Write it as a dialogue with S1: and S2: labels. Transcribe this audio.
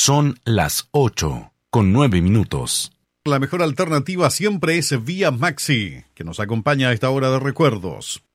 S1: Son las 8:09.
S2: La mejor alternativa siempre es Vía Maxi, que nos acompaña a esta hora de recuerdos.